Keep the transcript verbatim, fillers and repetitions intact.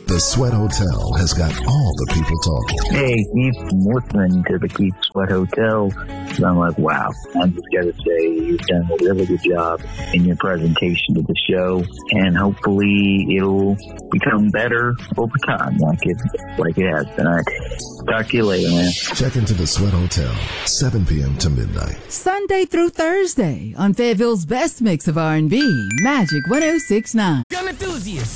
The Sweat Hotel has got all the people talking. Hey, Keith, I'm listening to the Keith Sweat Hotel. And I'm like, wow, I'm just got to say you've done a really good job in your presentation to the show, and hopefully it'll become better over time like it, like it has been. All right. Talk to you later, man. Check into the Sweat Hotel, seven p.m. to midnight. Sunday through Thursday on Fayetteville's best mix of R and B, Magic one oh six point nine. Gun enthusiasts,